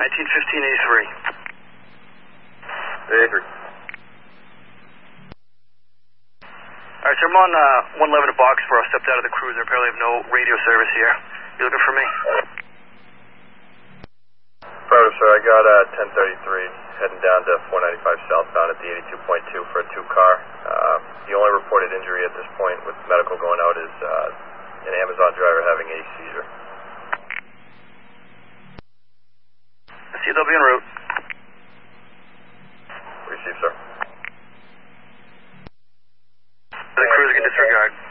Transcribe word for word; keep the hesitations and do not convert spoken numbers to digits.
nineteen fifteen A three. A three. All right, sir, I'm on uh, one eleven at Boxborough. Stepped out of the cruiser. Apparently have no radio service here. You looking for me? Affirmative, sir. I got uh, ten thirty-three heading down to four ninety-five southbound at the eighty-two point two for a two-car. Uh, the only reported injury at this point with medical going out is uh, an Amazon driver having a seizure. C W en route. Receive, sir. The cruiser can disregard.